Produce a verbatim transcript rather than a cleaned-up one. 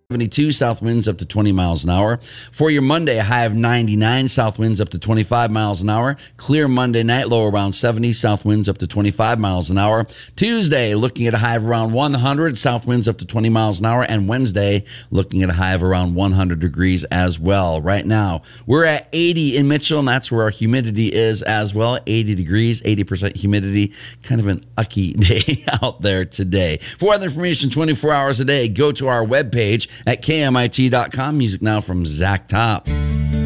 seventy-two, south winds up to twenty miles an hour. For your Monday, a high of ninety-nine, south winds up to twenty-five miles an hour. Clear Monday night, low around seventy, south winds up to twenty-five miles an hour. Tuesday, looking at a high of around one hundred, south winds up to twenty miles an hour. And Wednesday, looking at a high of around one hundred degrees as well. Right now, we're at eighty in Mitchell, and that's where our humidity is as well. eighty degrees, eighty percent humidity. Kind of an ucky day out there today. For weather information twenty-four hours a day, go to our webpage at K M I T dot com. Music now from Zach Top.